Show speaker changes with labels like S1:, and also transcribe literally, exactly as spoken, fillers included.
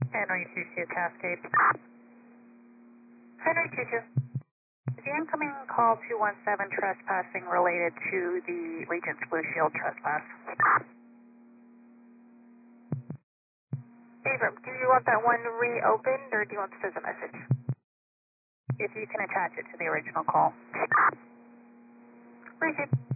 S1: Henry two two Cascade. Henry two two. Is the incoming call two one seven trespassing related to the Regent's Blue Shield trespass? Abram, do you want that one reopened or do you want this as a message? If you can attach it to the original call. Receive.